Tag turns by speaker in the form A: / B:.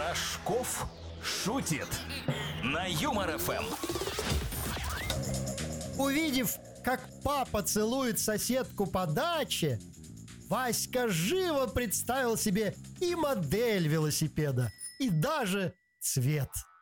A: Рожков шутит на Юмор ФМ.
B: Увидев, как папа целует соседку по даче, Васька живо представил себе и модель велосипеда, и даже цвет.